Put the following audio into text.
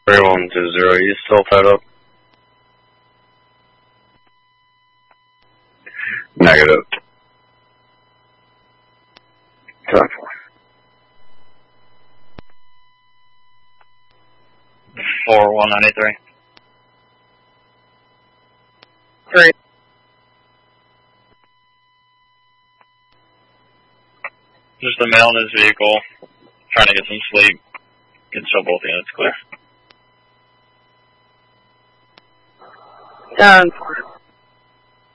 3120, you still tied up? Negative. 10-4. 4193. 3. Just a male in his vehicle, trying to get some sleep. Can show both units clear. 10-4.